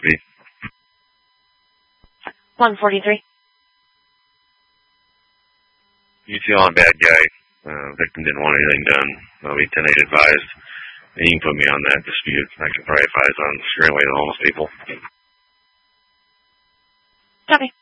be? 143. You feel I'm a bad guy. Victim didn't want anything done. I'll be 10-8 advised. And you can put me on that dispute. I can probably advise on steering away the homeless people. Copy.